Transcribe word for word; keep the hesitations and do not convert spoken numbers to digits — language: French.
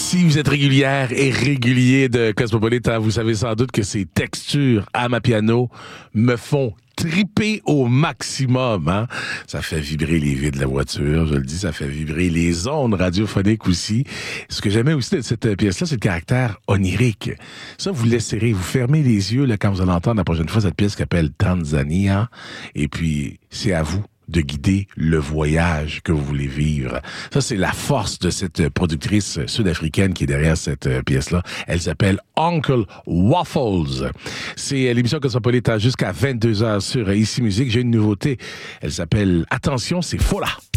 Si vous êtes régulière et régulier de Cosmopolitan, vous savez sans doute que ces textures à ma piano me font triper au maximum, hein. Ça fait vibrer les vitres de la voiture, je le dis, ça fait vibrer les ondes radiophoniques aussi. Ce que j'aimais aussi de cette pièce-là, c'est le caractère onirique. Ça, vous laisserez, vous fermez les yeux là, quand vous allez entendre la prochaine fois cette pièce qui s'appelle Tanzania, et puis c'est à vous de guider le voyage que vous voulez vivre. Ça, c'est la force de cette productrice sud-africaine qui est derrière cette euh, pièce-là. Elle s'appelle Uncle Waffles. C'est l'émission Cosmopolitan jusqu'à vingt-deux heures sur Ici Musique. J'ai une nouveauté. Elle s'appelle Attention, c'est Fola.